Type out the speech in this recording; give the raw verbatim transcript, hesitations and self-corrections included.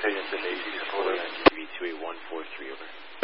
Citizen A C support on T V two eight one four three, over.